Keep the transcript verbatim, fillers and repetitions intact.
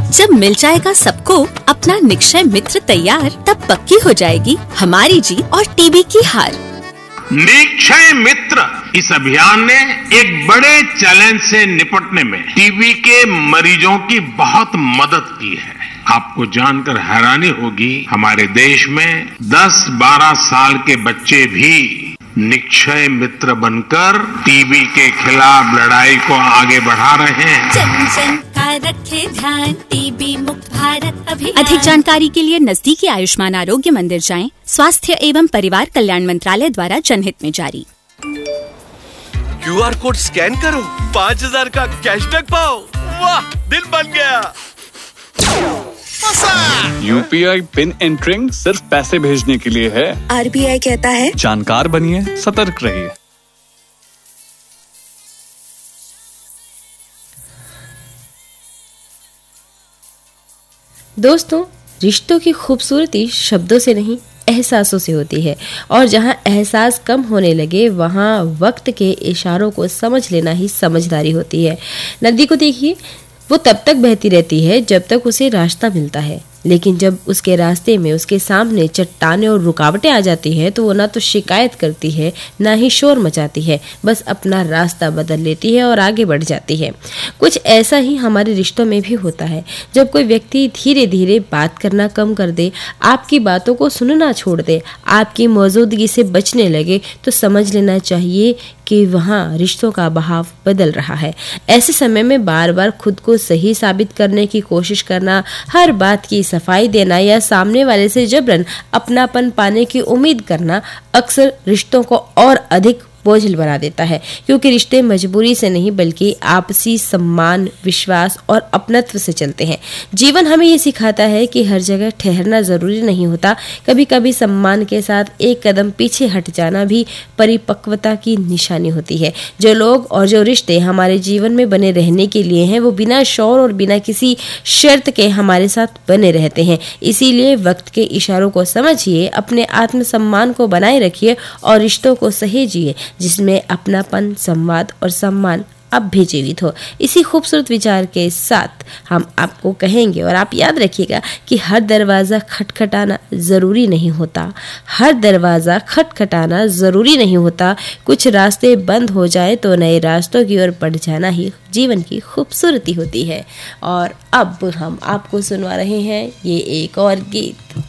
जब मिल जाएगा सबको अपना निक्षय मित्र तैयार, तब पक्की हो जाएगी हमारी जीत और टीबी की हार। निक्षय मित्र इस अभियान ने एक बड़े चैलेंज से निपटने में टीबी के मरीजों की बहुत मदद की है। आपको जानकर हैरानी होगी, हमारे देश में दस बारह साल के बच्चे भी निक्षय मित्र बनकर टीबी के खिलाफ लड़ाई को आगे बढ़ा रहे हैं। जन जन का रखे ध्यान, टीबी मुक्त भारत अभियान। अधिक जानकारी के लिए नजदीकी आयुष्मान आरोग्य मंदिर जाएं। स्वास्थ्य एवं परिवार कल्याण मंत्रालय द्वारा जनहित में जारी। क्यू आर कोड स्कैन करो, पाँच हजार का कैशबैक पाओ। वाह, दिल बन गया। यूपीआई पिन एंटरिंग सिर्फ पैसे भेजने के लिए है। आरबीआई कहता है जानकार बनिए, सतर्क रहिए। दोस्तों, रिश्तों की खूबसूरती शब्दों से नहीं एहसासों से होती है, और जहां एहसास कम होने लगे वहां वक्त के इशारों को समझ लेना ही समझदारी होती है। नदी को देखिए, वो तब तक बहती रहती है जब तक उसे रास्ता मिलता है, लेकिन जब उसके रास्ते में उसके सामने चट्टानें और रुकावटें आ जाती हैं तो वो ना तो शिकायत करती है ना ही शोर मचाती है, बस अपना रास्ता बदल लेती है और आगे बढ़ जाती है। कुछ ऐसा ही हमारे रिश्तों में भी होता है। जब कोई व्यक्ति धीरे धीरे बात करना कम कर दे, आपकी बातों को सुनना छोड़ दे, आपकी मौजूदगी से बचने लगे, तो समझ लेना चाहिए कि वहाँ रिश्तों का बहाव बदल रहा है। ऐसे समय में बार बार खुद को सही साबित करने की कोशिश करना, हर बात की सफाई देना या सामने वाले से जबरन अपनापन पाने की उम्मीद करना अक्सर रिश्तों को और अधिक बोझिल बना देता है, क्योंकि रिश्ते मजबूरी से नहीं बल्कि आपसी सम्मान, विश्वास और अपनत्व से चलते हैं। जीवन हमें ये सिखाता है कि हर जगह ठहरना जरूरी नहीं होता। कभी कभी सम्मान के साथ एक कदम पीछे हट जाना भी परिपक्वता की निशानी होती है। जो लोग और जो रिश्ते हमारे जीवन में बने रहने के लिए हैं, वो बिना शौर और बिना किसी शर्त के हमारे साथ बने रहते हैं। इसीलिए वक्त के इशारों को समझिए, अपने आत्मसम्मान को बनाए रखिए और रिश्तों को सहेजिए जिसमें अपनापन, संवाद और सम्मान अब भी जीवित हो। इसी खूबसूरत विचार के साथ हम आपको कहेंगे, और आप याद रखिएगा कि हर दरवाज़ा खटखटाना ज़रूरी नहीं होता। हर दरवाज़ा खटखटाना ज़रूरी नहीं होता। कुछ रास्ते बंद हो जाए तो नए रास्तों की ओर बढ़ जाना ही जीवन की खूबसूरती होती है। और अब हम आपको सुनवा रहे हैं ये एक और गीत।